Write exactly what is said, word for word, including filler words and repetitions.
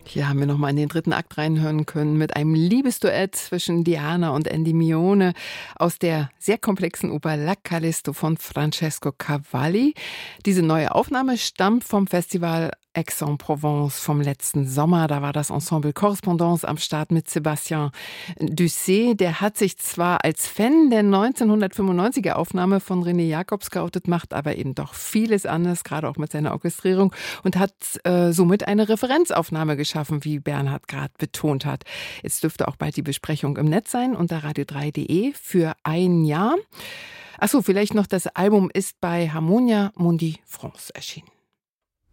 Hier haben wir nochmal in den dritten Akt reinhören können mit einem Liebesduett zwischen Diana und Endymione aus der sehr komplexen Oper La Callisto von Francesco Cavalli. Diese neue Aufnahme stammt vom Festival Aix-en-Provence vom letzten Sommer. Da war das Ensemble Correspondance am Start mit Sébastien Dusset. Der hat sich zwar als Fan der neunzehnhundertfünfundneunziger Aufnahme von René Jacobs geoutet, macht aber eben doch vieles anders, gerade auch mit seiner Orchestrierung, und hat äh, somit eine Referenzaufnahme geschaffen, wie Bernhard gerade betont hat. Jetzt dürfte auch bald die Besprechung im Netz sein unter radio drei punkt de für ein Jahr. Achso, vielleicht noch, das Album ist bei Harmonia Mundi France erschienen.